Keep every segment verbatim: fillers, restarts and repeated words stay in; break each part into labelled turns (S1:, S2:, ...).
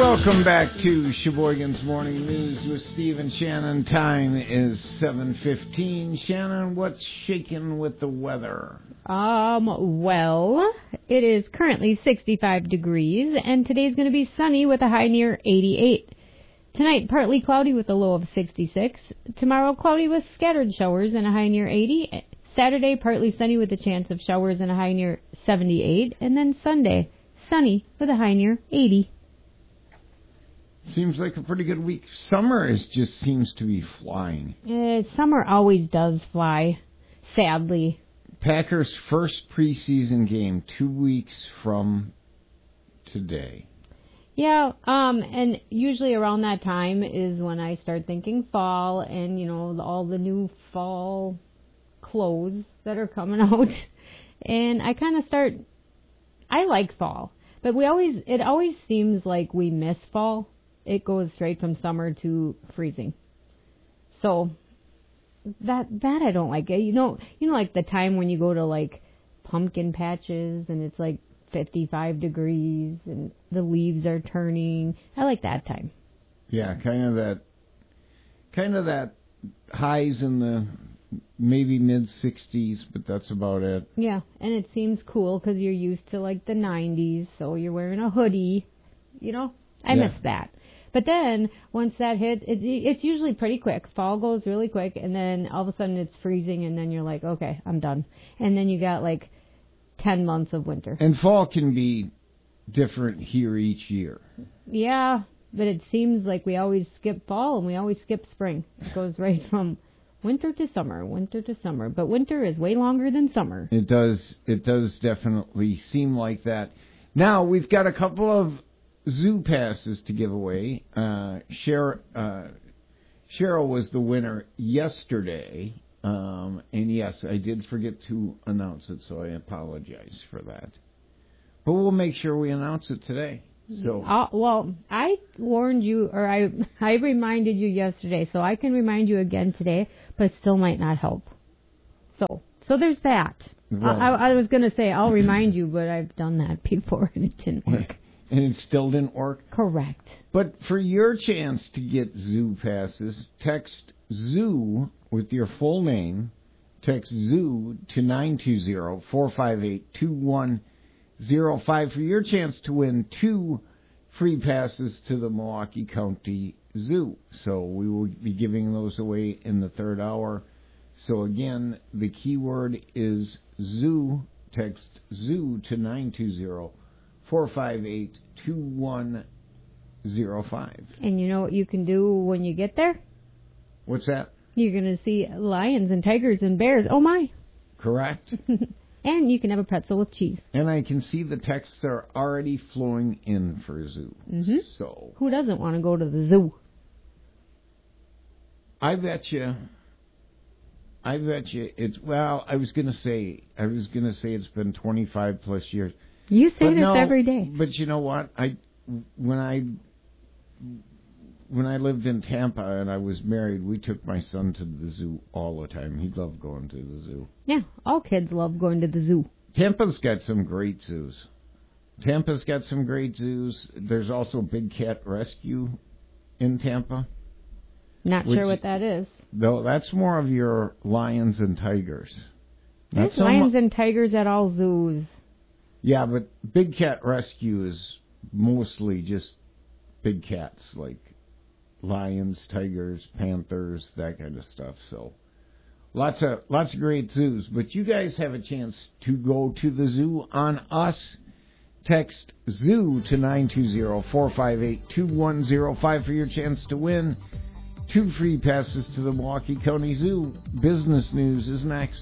S1: Welcome back to Sheboygan's Morning News with Steve and Shannon. Time is seven fifteen. Shannon, what's shaking with the weather?
S2: Um, well, it is currently sixty-five degrees, and today's going to be sunny with a high near eighty-eight. Tonight, partly cloudy with a low of sixty-six. Tomorrow, cloudy with scattered showers and a high near eighty. Saturday, partly sunny with a chance of showers and a high near seventy-eight. And then Sunday, sunny with a high near eighty.
S1: Seems like a pretty good week. Summer is just seems to be flying.
S2: Uh, summer always does fly, sadly.
S1: Packers' first preseason game two weeks from today.
S2: Yeah, um, and usually around that time is when I start thinking fall and, you know, all the new fall clothes that are coming out. And I kind of start, I like fall, but we always, it always seems like we miss fall. It goes straight from summer to freezing. So that that I don't like. You know, you know, like the time when you go to like pumpkin patches and it's like fifty-five degrees and the leaves are turning. I like that time.
S1: Yeah, kind of that, kind of that highs in the maybe mid sixties, but that's about it.
S2: Yeah, and it seems cool because you're used to like the nineties, so you're wearing a hoodie. You know, I
S1: yeah.
S2: miss that. But then, once that hits, it, it's usually pretty quick. Fall goes really quick, and then all of a sudden it's freezing, and then you're like, okay, I'm done. And then you got like ten months of winter.
S1: And fall can be different here each year.
S2: Yeah, but it seems like we always skip fall, and we always skip spring. It goes right from winter to summer, winter to summer. But winter is way longer than summer.
S1: It does, it does definitely seem like that. Now, we've got a couple of zoo passes to give away. Uh, Cheryl, uh, Cheryl was the winner yesterday, um, and yes, I did forget to announce it, so I apologize for that. But we'll make sure we announce it today. So,
S2: uh, well, I warned you, or I I reminded you yesterday, so I can remind you again today, but it still might not help. So, so there's that.
S1: Well,
S2: I, I was going to say I'll remind you, but I've done that before and it didn't work.
S1: And it still didn't work? Correct. But for your chance to get zoo passes, text zoo with your full name. Text zoo to nine two zero, four five eight, two one zero five for your chance to win two free passes to the Milwaukee County Zoo. So we will be giving those away in the third hour. So again, the keyword is zoo. Text zoo to nine two zero, four five eight, two one zero five.
S2: And you know what you can do when you get there?
S1: What's that?
S2: You're going to see lions and tigers and bears. Oh, my.
S1: Correct.
S2: And you can have a pretzel with cheese.
S1: And I can see the texts are already flowing in for zoo.
S2: Mm-hmm.
S1: So
S2: who doesn't want to go to the zoo?
S1: I bet you... I bet you it's... Well, I was going to say... I was going to say it's been twenty-five plus years.
S2: You say
S1: but
S2: this
S1: no,
S2: every day.
S1: But you know what? I when I when I lived in Tampa and I was married, we took my son to the zoo all the time. He loved going to the zoo.
S2: Yeah, all kids love going to the zoo.
S1: Tampa's got some great zoos. Tampa's got some great zoos. There's also Big Cat Rescue in Tampa.
S2: Not
S1: which,
S2: sure what that is.
S1: Though that's more of your lions and tigers.
S2: There's
S1: so
S2: lions
S1: mu-
S2: and tigers at all zoos.
S1: Yeah, but Big Cat Rescue is mostly just big cats, like lions, tigers, panthers, that kind of stuff. So lots of lots of great zoos. But you guys have a chance to go to the zoo on us. Text zoo to nine two zero, four five eight, two one zero five for your chance to win two free passes to the Milwaukee County Zoo. Business news is next.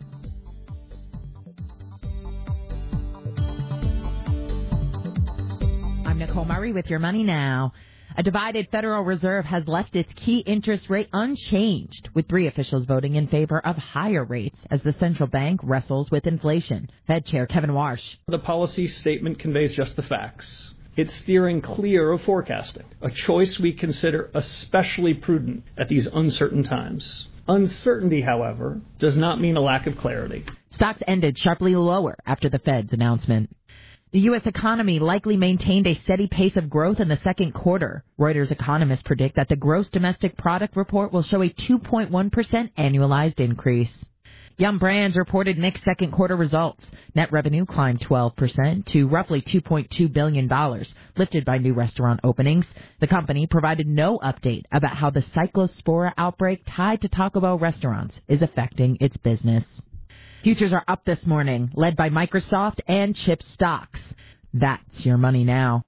S3: Nicole Murray with your money now. A divided Federal Reserve has left its key interest rate unchanged, with three officials voting in favor of higher rates as the central bank wrestles with inflation. Fed Chair Kevin Warsh.
S4: The policy statement conveys just the facts. It's steering clear of forecasting, a choice we consider especially prudent at these uncertain times. Uncertainty, however, does not mean a lack of clarity.
S3: Stocks ended sharply lower after the Fed's announcement. The U S economy likely maintained a steady pace of growth in the second quarter. Reuters economists predict that the gross domestic product report will show a two point one percent annualized increase. Yum! Brands reported mixed second quarter results. Net revenue climbed twelve percent to roughly two point two billion dollars, lifted by new restaurant openings. The company provided no update about how the Cyclospora outbreak tied to Taco Bell restaurants is affecting its business. Futures are up this morning, led by Microsoft and chip stocks. That's your money now.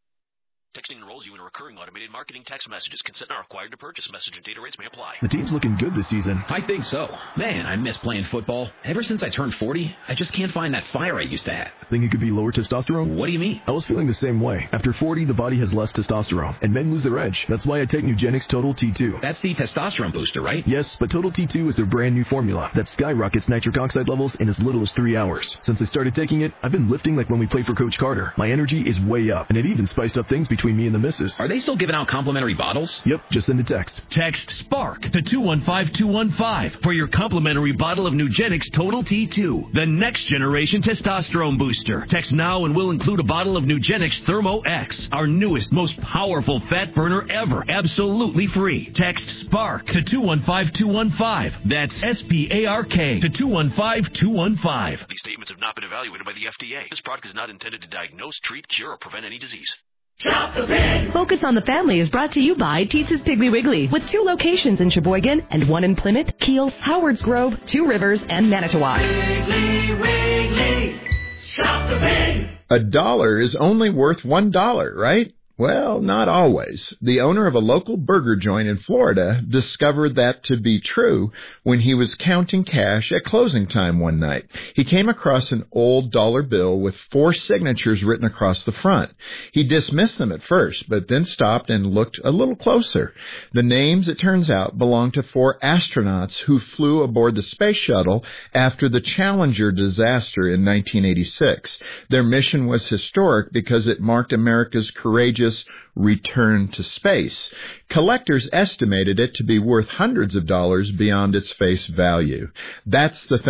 S5: Texting enrolls you in a recurring automated marketing text messages. Consent not required to purchase. Message and data rates may apply.
S6: The team's looking good this season.
S7: I think so. Man, I miss playing football. Ever since I turned forty, I just can't find that fire I used to have.
S6: Think it could be lower testosterone?
S7: What do you mean?
S6: I was feeling the same way. After forty, the body has less testosterone, and men lose their edge. That's why I take Nugenix Total T two.
S7: That's the testosterone booster, right?
S6: Yes, but Total T two is their brand new formula that skyrockets nitric oxide levels in as little as three hours. Since I started taking it, I've been lifting like when we played for Coach Carter. My energy is way up, and it even spiced up things between me and the missus.
S7: Are they still giving out complimentary bottles?
S6: Yep, just send a text.
S8: Text SPARK to two one five two one five for your complimentary bottle of Nugenix Total T two, the next generation testosterone booster. Text now and we'll include a bottle of Nugenix Thermo X, our newest, most powerful fat burner ever, absolutely free. Text SPARK to two one five two one five. That's S P A R K to two one five two one five.
S5: These statements have not been evaluated by the F D A. This product is not intended to diagnose, treat, cure, or prevent any disease.
S9: Shop the Pig! Focus on the Family is brought to you by Teetz's Piggly Wiggly, with two locations in Sheboygan and one in Plymouth, Kiel, Howards Grove, Two Rivers, and Manitowoc.
S10: Piggly Wiggly! Shop the Pig!
S11: A dollar is only worth one dollar, right? Well, not always. The owner of a local burger joint in Florida discovered that to be true when he was counting cash at closing time one night. He came across an old dollar bill with four signatures written across the front. He dismissed them at first, but then stopped and looked a little closer. The names, it turns out, belonged to four astronauts who flew aboard the space shuttle after the Challenger disaster in nineteen eighty-six. Their mission was historic because it marked America's courageous return to space. Collectors estimated it to be worth hundreds of dollars beyond its face value. That's the